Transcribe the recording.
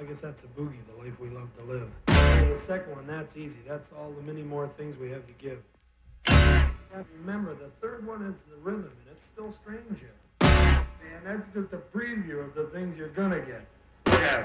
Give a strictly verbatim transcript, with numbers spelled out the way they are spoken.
I guess that's a boogie, the life we love to live. And the second one, that's easy. That's all the many more things we have to give. And remember, the third one is the rhythm, and it's still strange yet. And that's just a preview of the things you're gonna get.